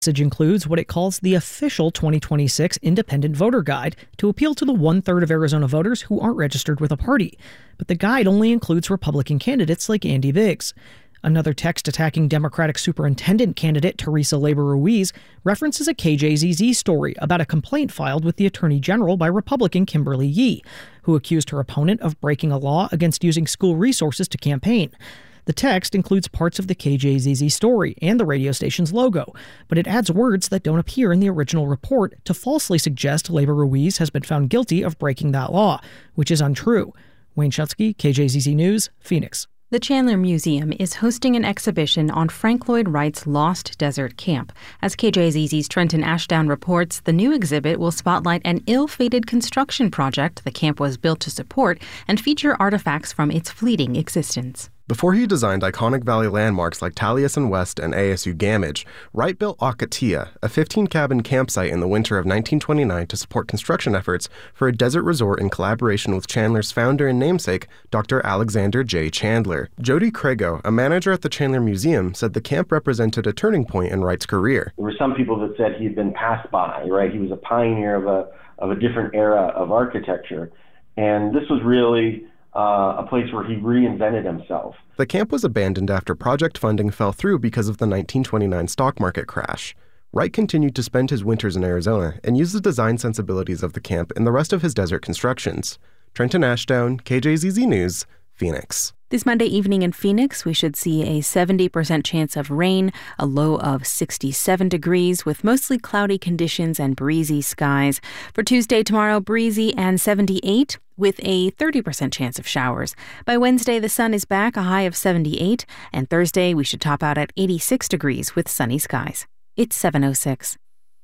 message includes what it calls the official 2026 Independent Voter Guide to appeal to the 1/3 of Arizona voters who aren't registered with a party. But the guide only includes Republican candidates like Andy Biggs. Another text attacking Democratic superintendent candidate Teresa Leiber Ruiz references a KJZZ story about a complaint filed with the Attorney General by Republican Kimberly Yee, who accused her opponent of breaking a law against using school resources to campaign. The text includes parts of the KJZZ story and the radio station's logo, but it adds words that don't appear in the original report to falsely suggest Leiber Ruiz has been found guilty of breaking that law, which is untrue. Wayne Schutsky, KJZZ News, Phoenix. The Chandler Museum is hosting an exhibition on Frank Lloyd Wright's Lost Desert Camp. As KJZZ's Trenton Ashdown reports, the new exhibit will spotlight an ill-fated construction project the camp was built to support and feature artifacts from its fleeting existence. Before he designed iconic valley landmarks like Taliesin West and ASU Gamage, Wright built Akatia, a 15-cabin campsite in the winter of 1929 to support construction efforts for a desert resort in collaboration with Chandler's founder and namesake, Dr. Alexander J. Chandler. Jody Crago, a manager at the Chandler Museum, said the camp represented a turning point in Wright's career. There were some people that said he had been passed by, right? He was a pioneer of a different era of architecture. And this was really a place where he reinvented himself. The camp was abandoned after project funding fell through because of the 1929 stock market crash. Wright continued to spend his winters in Arizona and used the design sensibilities of the camp in the rest of his desert constructions. Trenton Ashdown, KJZZ News, Phoenix. This Monday evening in Phoenix, we should see a 70% chance of rain, a low of 67 degrees with mostly cloudy conditions and breezy skies. For Tuesday tomorrow, breezy and 78 with a 30% chance of showers. By Wednesday, the sun is back, a high of 78, and Thursday we should top out at 86 degrees with sunny skies. It's 7:06.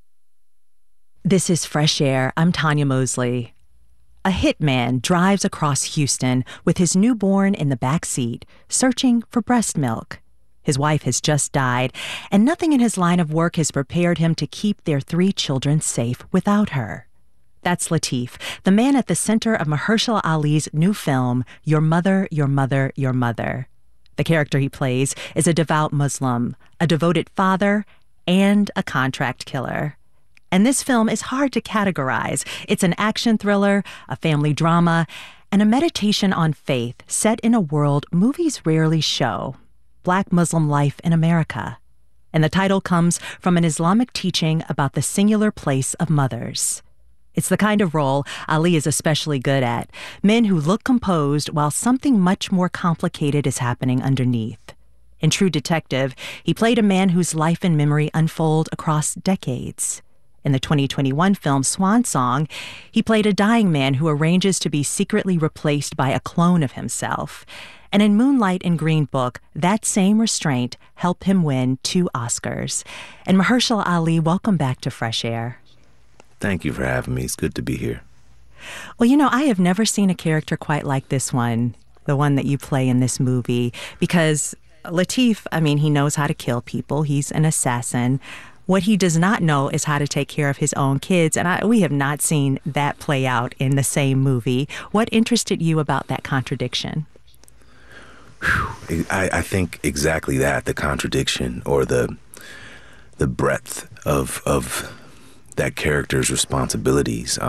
This is Fresh Air. I'm Tanya Mosley. A hitman drives across Houston with his newborn in the back seat, searching for breast milk. His wife has just died, and nothing in his line of work has prepared him to keep their 3 children safe without her. That's Lateef, the man at the center of Mahershala Ali's new film, Your Mother, Your Mother, Your Mother. The character he plays is a devout Muslim, a devoted father, and a contract killer. And this film is hard to categorize. It's an action thriller, a family drama, and a meditation on faith set in a world movies rarely show: Black Muslim life in America. And the title comes from an Islamic teaching about the singular place of mothers. It's the kind of role Ali is especially good at, men who look composed while something much more complicated is happening underneath. In True Detective, he played a man whose life and memory unfold across decades. In the 2021 film Swan Song, he played a dying man who arranges to be secretly replaced by a clone of himself. And in Moonlight and Green Book, that same restraint helped him win 2 Oscars. And Mahershala Ali, welcome back to Fresh Air. Thank you for having me. It's good to be here. Well, you know, I have never seen a character quite like this one, the one that you play in this movie, because Lateef, I mean, he knows how to kill people. He's an assassin. What he does not know is how to take care of his own kids, and we have not seen that play out in the same movie. What interested you about that contradiction? I think exactly that, the contradiction or the breadth of that character's responsibilities.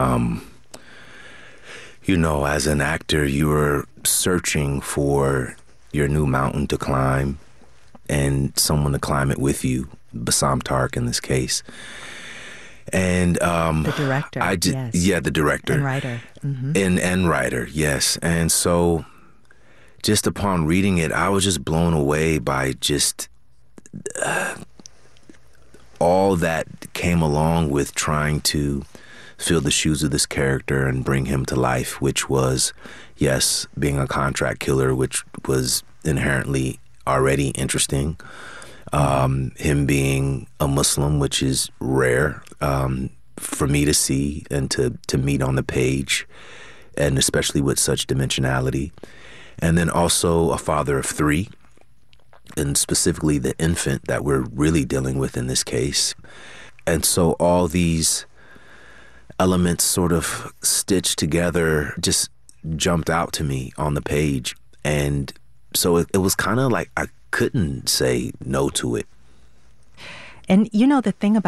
You know, as an actor, you are searching for your new mountain to climb and someone to climb it with you. Bassam Tark in this case. And the director, yes. Yeah, the director. And writer. Mm-hmm. And writer, yes. And so just upon reading it, I was just blown away by just all that came along with trying to fill the shoes of this character and bring him to life, which was, yes, being a contract killer, which was inherently already interesting. Him being a Muslim, which is rare for me to see and to meet on the page, and especially with such dimensionality. And then also a father of 3, and specifically the infant that we're really dealing with in this case. And so all these elements sort of stitched together just jumped out to me on the page. And so it was kind of like I couldn't say no to it. And you know, the thing